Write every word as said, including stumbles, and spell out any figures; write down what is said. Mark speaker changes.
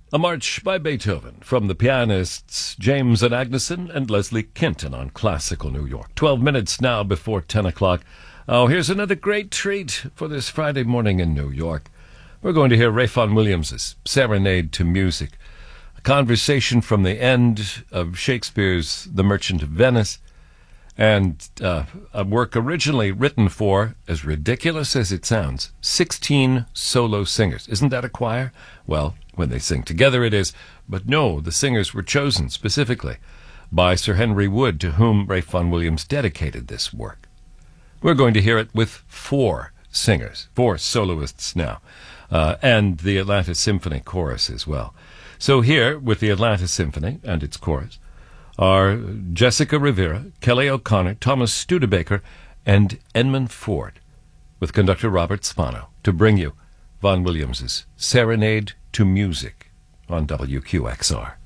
Speaker 1: A march by Beethoven from the pianists James and Agneson and Leslie Kinton on Classical New York. Twelve minutes now before ten o'clock. Oh, here's another great treat for this Friday morning in New York. We're going to hear Ralph Vaughan Williams' Serenade to Music, a conversation from the end of Shakespeare's The Merchant of Venice, and uh, a work originally written for, as ridiculous as it sounds, sixteen solo singers. Isn't that a choir? Well, when they sing together it is, but no, the singers were chosen specifically by Sir Henry Wood, to whom Ralph Vaughan Williams dedicated this work. We're going to hear it with four singers, four soloists now, uh, and the Atlanta Symphony Chorus as well. So here, with the Atlanta Symphony and its chorus, are Jessica Rivera, Kelly O'Connor, Thomas Studebaker, and Edmund Ford, with conductor Robert Spano, to bring you Vaughan Williams' Serenade to Music on W Q X R.